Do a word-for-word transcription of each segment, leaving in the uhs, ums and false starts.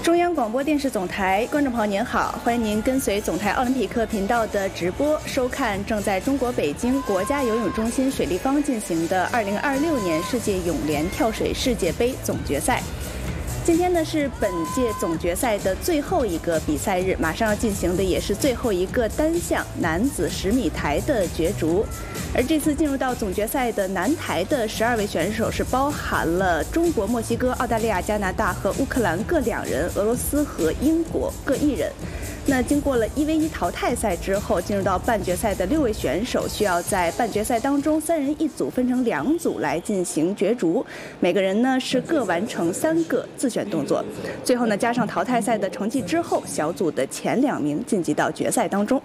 中央广播电视总台观众朋友您好，欢迎您跟随总台奥林匹克频道的直播收看正在中国北京国家游泳中心水立方进行的二零二六年世界泳联跳水世界杯总决赛。今天呢是本届总决赛的最后一个比赛日，马上要进行的也是最后一个单项男子十米台的角逐。而这次进入到总决赛的男台的十二位选手是包含了中国、墨西哥、澳大利亚、加拿大和乌克兰各两人，俄罗斯和英国各一人。那经过了一 v 一淘汰赛之后，进入到半决赛的六位选手需要在半决赛当中三人一组分成两组来进行角逐，每个人呢是各完成三个自选动作，最后呢加上淘汰赛的成绩之后，小组的前两名晋级到决赛当中。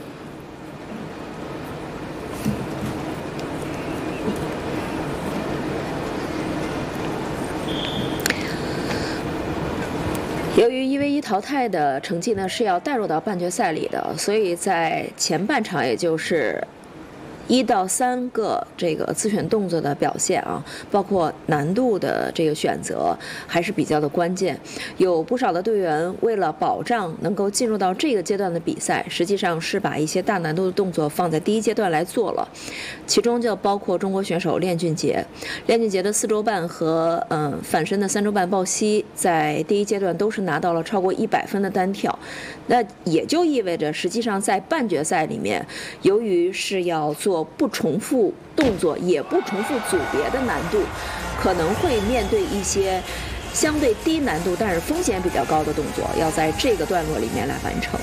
由于一 v 一淘汰的成绩呢是要带入到半决赛里的，所以在前半场，也就是一到三个这个自选动作的表现啊，包括难度的这个选择还是比较的关键。有不少的队员为了保障能够进入到这个阶段的比赛，实际上是把一些大难度的动作放在第一阶段来做了。其中就包括中国选手练俊杰，练俊杰的四周半和嗯、呃、反身的三周半抱膝，在第一阶段都是拿到了超过一百分的单跳。那也就意味着，实际上在半决赛里面，由于是要做不重复动作也不重复组别的难度，可能会面对一些相对低难度但是风险比较高的动作，要在这个段落里面来完成。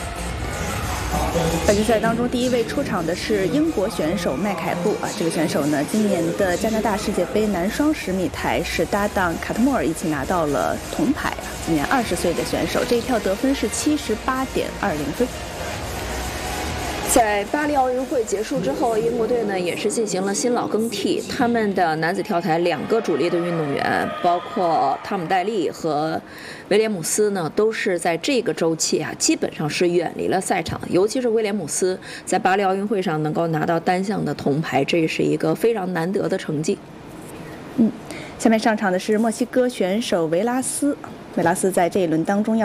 半决赛当中，第一位出场的是英国选手麦凯布啊，这个选手呢，今年的加拿大世界杯男双十米台是搭档卡特莫尔一起拿到了铜牌啊，今年二十岁的选手，这一跳得分是七十八点二零分。 在巴黎奥运会结束之后，英国队呢也是进行了新老更替，他们的男子跳台两个主力的运动员，包括汤姆戴利和威廉姆斯呢，都是在这个周期啊，基本上是远离了赛场。尤其是威廉姆斯在巴黎奥运会上能够拿到单项的铜牌，这是一个非常难得的成绩。 嗯，下面上场的是墨西哥选手维拉斯，维拉斯在这一轮当中要